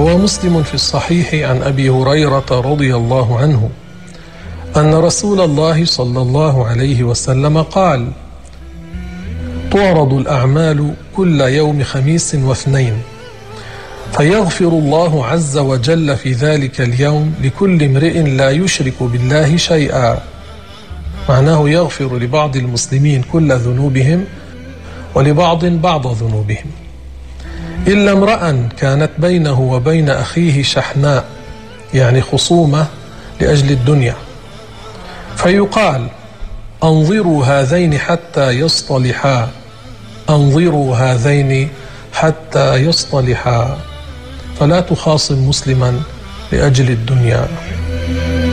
روى مسلم في الصحيح عن أبي هريرة رضي الله عنه أن رسول الله صلى الله عليه وسلم قال: تعرض الأعمال كل يوم خميس واثنين، فيغفر الله عز وجل في ذلك اليوم لكل امرئ لا يشرك بالله شيئا. معناه يغفر لبعض المسلمين كل ذنوبهم ولبعض بعض ذنوبهم، إلا امرأ كانت بينه وبين أخيه شحناء، يعني خصومة لأجل الدنيا، فيقال: أنظروا هذين حتى يصطلحا، أنظروا هذين حتى يصطلحا. فلا تخاصم مسلما لأجل الدنيا.